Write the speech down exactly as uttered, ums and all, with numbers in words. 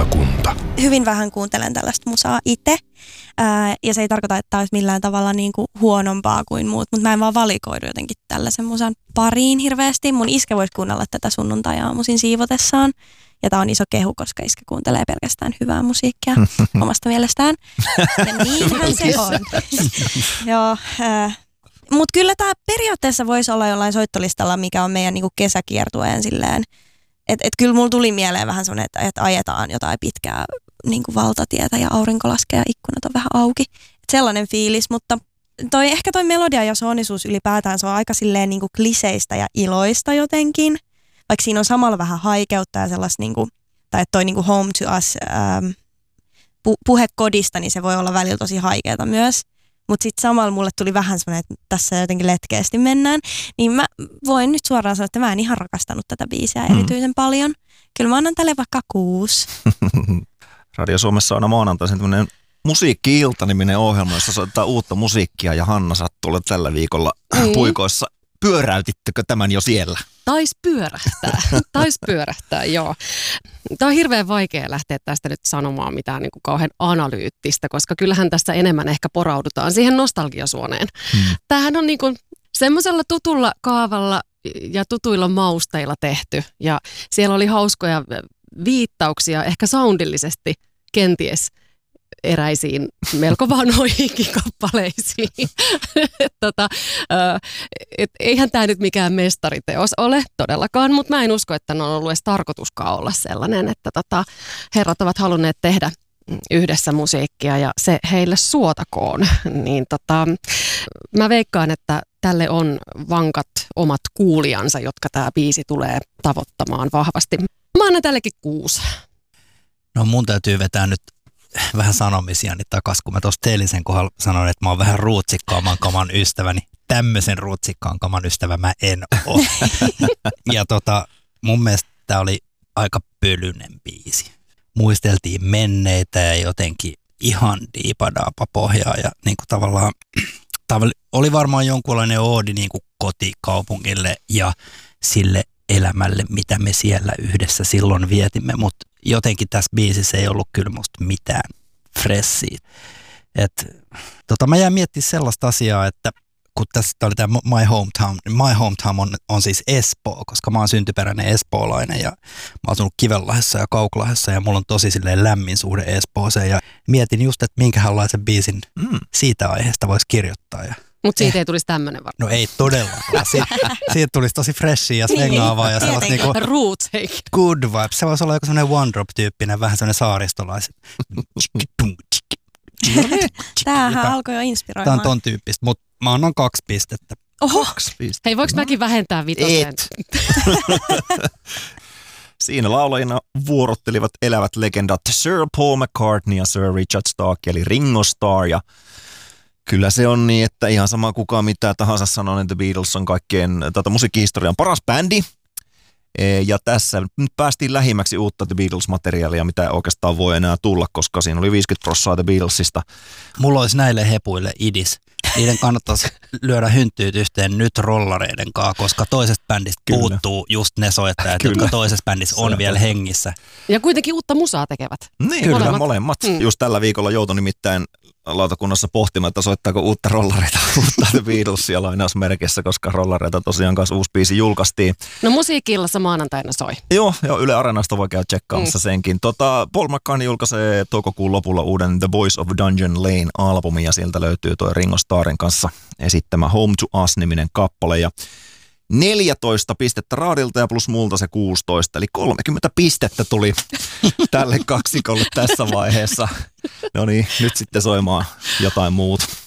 Kuuntelijakunta. Hyvin vähän kuuntelen tällaista musaa itse. Ää, ja se ei tarkoita, että tämä olisi millään tavalla niin kuin huonompaa kuin muut, mutta mä en vaan valikoidu jotenkin tällaisen musan pariin hirveästi. Mun iskä voisi kuunnella tätä sunnuntai-aamuisin siivotessaan. Ja tää on iso kehu, koska iskä kuuntelee pelkästään hyvää musiikkia omasta mielestään. Ja niinhän se on. Joo, äh, mutta kyllä tämä periaatteessa voisi olla jollain soittolistalla, mikä on meidän niinku kesäkiertueen silleen. Että et kyllä mulla tuli mieleen vähän semmoinen, että et ajetaan jotain pitkää niinku valtatietä ja aurinko laskee ja ikkunat on vähän auki. Et sellainen fiilis, mutta toi, ehkä toi melodia ja soonisuus ylipäätään, se on aika silleen niinku kliseistä ja iloista jotenkin. Vaikka siinä on samalla vähän haikeutta ja sellaista, niinku, tai että toi niinku Home to Us ähm, pu- puhe kodista, niin se voi olla välillä tosi haikeata myös. Mutta sitten samalla mulle tuli vähän semmoinen, että tässä jotenkin letkeästi mennään. Niin mä voin nyt suoraan sanoa, että mä en ihan rakastanut tätä biisiä mm. erityisen paljon. Kyllä mä annan tälle vaikka kuusi. Radio Suomessa on aina maanantaisin tämmöinen Musiikki-ilta-niminen ohjelma, jossa soittaa uutta musiikkia, ja Hanna sattuu olla tällä viikolla mm. puikoissa. Pyöräytittekö tämän jo siellä? Tais pyörähtää, tais pyörähtää, joo. Tämä on hirveän vaikea lähteä tästä nyt sanomaan mitään niin kuin kauhean analyyttistä, koska kyllähän tässä enemmän ehkä poraudutaan siihen nostalgiasuoneen. Hmm. Tämähän on niin kuin semmoisella tutulla kaavalla ja tutuilla mausteilla tehty, ja siellä oli hauskoja viittauksia ehkä soundillisesti kenties eräisiin melko vanhoihinkin kappaleisiin. tota, et eihän tämä nyt mikään mestariteos ole todellakaan, mutta mä en usko, että ne on ollut edes tarkoituskaan olla sellainen, että tota, herrat ovat halunneet tehdä yhdessä musiikkia ja se heille suotakoon. niin tota, mä veikkaan, että tälle on vankat omat kuulijansa, jotka tämä biisi tulee tavoittamaan vahvasti. Mä annan tällekin kuusi. No mun täytyy vetää nyt vähän sanomisiani takas, kun mä tuossa Teelisen kohdalla sanoin, että mä oon vähän ruutsikkaamman kaman ystäväni. Tämmöisen ruutsikkaan kaman ystävä mä en ole. Ja tota, mun mielestä tää oli aika pölyinen biisi. Muisteltiin menneitä ja jotenkin ihan diipadaapa pohjaa ja niinku tavallaan tavall- oli varmaan jonkunlainen oodi niinku kotikaupungille ja sille elämälle, mitä me siellä yhdessä silloin vietimme, mutta jotenkin tässä biisissä ei ollut kyllä musta mitään freshia. Et, tota, mä jäin miettimään sellaista asiaa, että kun tässä oli tämä My Hometown, My Hometown on, on siis Espoo, koska mä oon syntyperäinen espoolainen ja mä oon asunut Kivenlahdessa ja Kauklahdessa ja mulla on tosi silleen lämmin suhde Espooseen ja mietin just, että minkälaisen biisin mm. siitä aiheesta voisi kirjoittaa. Ja mutta siitä eh. ei tulisi tämmöinen varmaan. No ei todellakaan. Siitä, siitä tulisi tosi freshia ja svengaavaa ja sellaista niinku roots, good vibes. Se voisi olla joku semmoinen one drop -tyyppinen, vähän semmoinen saaristolaiset. Tämähän alkoi jo inspiroimaan. Tämä on ton tyyppistä, mutta mä annan kaksi pistettä. Oho! Kaksi pistettä. Hei, voiko no. mäkin vähentää vitosen? Siinä laulajina vuorottelivat elävät legendat Sir Paul McCartney ja Sir Richard Stark, eli Ringo Starr. Ja kyllä se on niin, että ihan sama kukaan mitä tahansa sanoo, että The Beatles on kaikkien tätä musiikkihistorian paras bändi. Ja tässä nyt päästiin lähimmäksi uutta The Beatles-materiaalia, mitä oikeastaan voi enää tulla, koska siinä oli viisikymmentä prosenttia The Beatlesista. Mulla olisi näille hepuille idis. Niiden kannattaisi lyödä hynttyyt yhteen nyt rollareiden kanssa, koska toisesta bändistä Kyllä. puuttuu just ne soittajat, Kyllä. jotka toisessa bändissä on se vielä on. hengissä. Ja kuitenkin uutta musaa tekevät. Niin, Kyllä, molemmat. molemmat. Mm. Just tällä viikolla joutui nimittäin lautakunnassa pohtimaan, että soittaako uutta rollareita, uutta The Beatlesia lainausmerkissä, koska rollareita tosiaan kanssa uusi biisi julkaistiin. No musiikki-illassa maanantaina soi. Joo, joo, Yle Areenasta voi käydä tsekkaamassa mm. senkin. Tota, Paul McCartney julkaisee toukokuun lopulla uuden The Voice of Dungeon Lane-albumin, ja sieltä löytyy tuo Ringo Starrin kanssa esittämä Home to Us-niminen kappale, ja neljätoista pistettä Raadilta ja plus multa se kuusitoista, eli kolmekymmentä pistettä tuli tälle kaksikolle tässä vaiheessa. No niin, nyt sitten soimaan jotain muuta.